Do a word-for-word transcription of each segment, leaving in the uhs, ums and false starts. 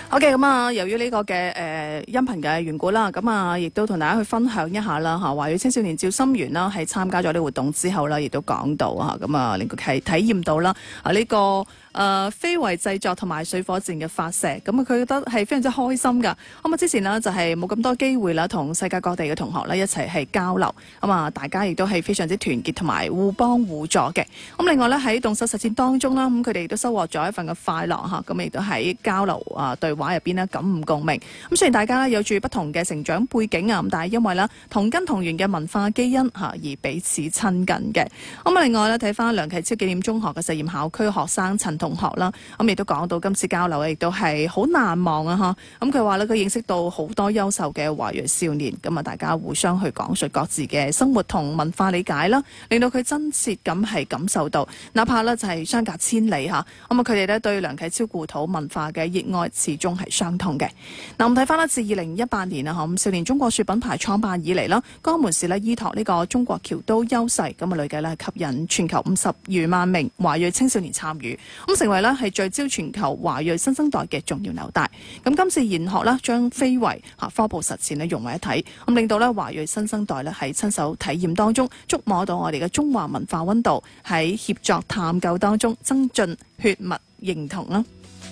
OK， 咁啊，由於呢個嘅誒、呃、音頻嘅緣故啦，咁啊，亦都同大家去分享一下啦嚇。華語青少年趙心妍啦，喺參加咗呢個活動之後啦，亦都講到嚇，咁啊，令佢係體驗到啦啊呢、這個。誒、呃、非遺製作同埋水火箭嘅發射，咁啊佢覺得係非常之開心㗎。咁啊之前呢，就係冇咁多機會啦，同世界各地嘅同學咧一齊係交流，咁啊大家亦都係非常之團結同埋互幫互助嘅。咁另外咧喺動手實踐當中啦，咁佢哋亦都收穫咗一份嘅快樂嚇，咁亦都喺交流啊對話入邊呢，感悟共鳴。咁雖然大家呢有住不同嘅成長背景啊，咁但係因為咧同根同源嘅文化基因嚇而彼此親近嘅。咁啊另外咧睇翻梁啟超紀念中學嘅實驗校區學生陳同學啦，咁亦都講到今次交流亦都係好難忘啊！嚇，咁佢話咧佢認識到好多優秀嘅華裔少年，咁啊大家互相去講述各自嘅生活同文化理解啦，令到佢真切咁係感受到，哪怕咧就係相隔千里嚇，咁啊佢哋咧對梁啟超故土文化嘅熱愛始終係相同嘅。嗱，我哋睇翻咧自二零一八年啊，咁少年中國雪品牌創辦以嚟啦，江門市咧依託呢個中國僑都優勢，咁啊累計咧吸引全球五十餘萬名華裔青少年參與，咁成為咧係聚焦全球華裔新生代嘅重要紐帶。咁今次研學咧將非遺嚇科普實踐咧融為一體，咁令到咧華裔新生代咧喺親手體驗當中觸摸到我哋嘅中華文化溫度，喺協作探究當中增進血脈認同啦。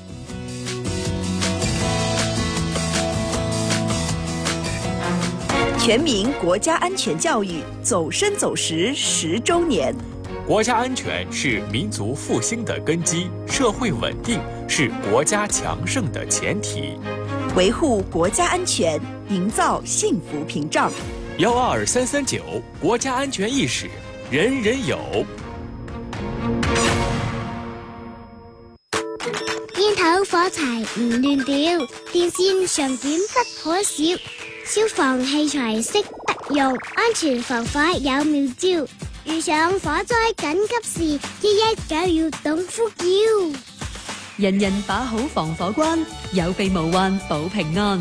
全民國家安全教育走深走實十週年。 國家安全是民族復興的根基，社會穩定是國家強盛的前提。 維護國家安全，營造幸福屏障。 幺二三三九，國家安全意識人人有。 煙頭火柴唔亂掉，電線常點不可少。消防器材識得用，安全防火有妙招。遇上火災緊急時，一一九要懂呼叫。 人人把好防火關，有備無患保平安。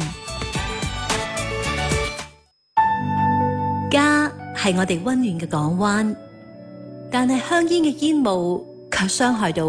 家係我哋溫暖嘅港灣，但係香煙嘅煙霧卻傷害到